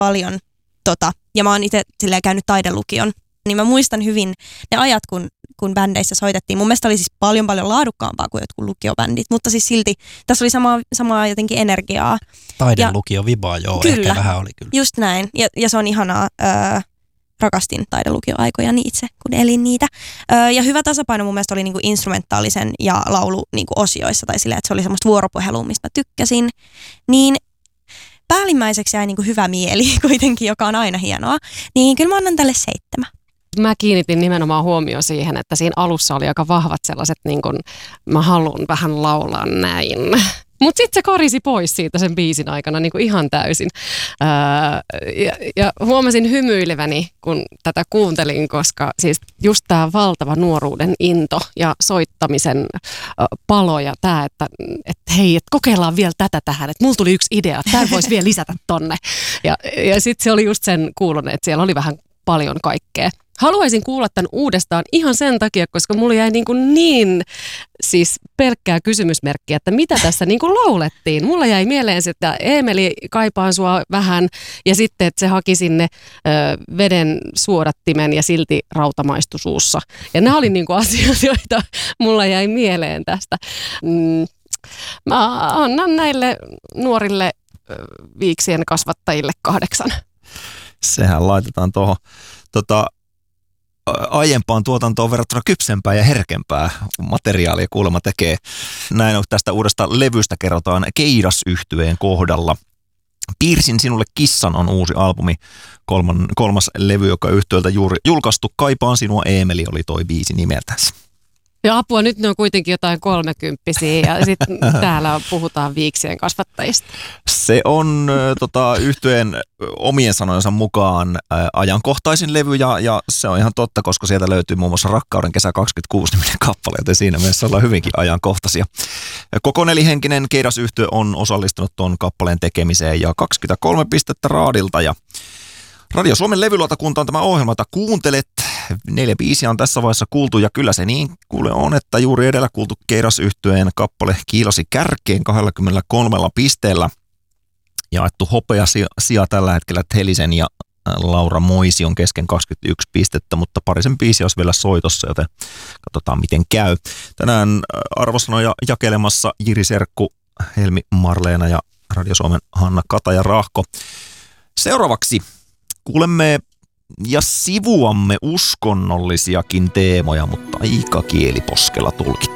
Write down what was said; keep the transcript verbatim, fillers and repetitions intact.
paljon tota, ja mä oon itse silleen käynyt taidelukion, niin mä muistan hyvin ne ajat, kun, kun bändeissä soitettiin. Mun mielestä oli siis paljon paljon laadukkaampaa kuin jotkut lukiobändit, mutta siis silti tässä oli samaa, samaa jotenkin energiaa. Taidelukio vibaa, joo, kyllä, ehkä vähän oli kyllä. Just näin, ja, ja se on ihanaa. Öö, rakastin taidelukioaikojani itse, kun elin niitä. Öö, ja hyvä tasapaino mun mielestä oli niinku instrumentaalisen ja laulu niinku osioissa, tai silleen, että se oli semmoista vuoropuhelua, mistä mä tykkäsin. Niin päällimmäiseksi jäi niinku hyvä mieli kuitenkin, joka on aina hienoa. Niin kyllä mä annan tälle seitsemän. Mä kiinnitin nimenomaan huomioon siihen, että siinä alussa oli aika vahvat sellaiset, niin kuin mä haluan vähän laulaa näin. Mutta sitten se karisi pois siitä sen biisin aikana niin kuin ihan täysin. Öö, ja, ja huomasin hymyileväni, kun tätä kuuntelin, koska siis just tämä valtava nuoruuden into ja soittamisen ö, palo ja tämä, että et hei, et kokeillaan vielä tätä tähän, että mulla tuli yksi idea, että tämä voisi vielä lisätä tonne. Ja, ja sitten se oli just sen kuulonen, että siellä oli vähän paljon kaikkea. Haluaisin kuulla tämän uudestaan ihan sen takia, koska mulla jäi niin, kuin niin siis pelkkää kysymysmerkkiä, että mitä tässä niin kuin laulettiin. Mulla jäi mieleen, että Eemeli kaipaan sua vähän ja sitten, että se haki sinne ö, veden suodattimen ja silti rautamaistu suussa. Ja nämä oli niin kuin asioita, joita mulla jäi mieleen tästä. Mm, mä annan näille nuorille ö, viiksien kasvattajille kahdeksan. Sehän laitetaan tuohon tota, aiempaan tuotantoon verrattuna kypsempää ja herkempää materiaalia kuulemma tekee. Näin on tästä uudesta levystä kerrotaan Keidas-yhtyeen kohdalla. Piirsin sinulle kissan on uusi albumi, kolman, kolmas levy, joka yhtyöltä juuri julkaistu. Kaipaan sinua Eemeli oli toi biisi nimeltänsä. Ja apua, nyt ne on kuitenkin jotain kolmekymppisiä ja sitten täällä puhutaan viiksien kasvattajista. Se on äh, tota, yhtyeen omien sanojensa mukaan äh, ajankohtaisin levy ja, ja se on ihan totta, koska sieltä löytyy muun muassa Rakkauden kesä kaksikymmentäkuusi niminen kappale, joten siinä mielessä ollaan hyvinkin ajankohtaisia. Koko nelihenkinen Keidas-yhtye on osallistunut tuon kappaleen tekemiseen ja kaksikymmentäkolme pistettä raadilta ja Radio Suomen levylautakunta on tämä ohjelma, jota kuuntelet. Neljä biisiä on tässä vaiheessa kuultu ja kyllä se niin kuule on, että juuri edellä kuultu Keidas-yhtyeen kappale kiilasi kärkeen kaksikymmentäkolme pisteellä. Jaettu hopea sija tällä hetkellä Helisen ja Laura Moisi on kesken kaksikymmentäyksi pistettä, mutta parisen biisiä olisi vielä soitossa, joten katsotaan miten käy. Tänään arvosanoja jakelemassa Jiri Serkku, Helmi Marleena ja Radio Suomen Hanna Kataja Rahko. Seuraavaksi kuulemme ja sivuamme uskonnollisiakin teemoja, mutta aika kieliposkella tulkittu.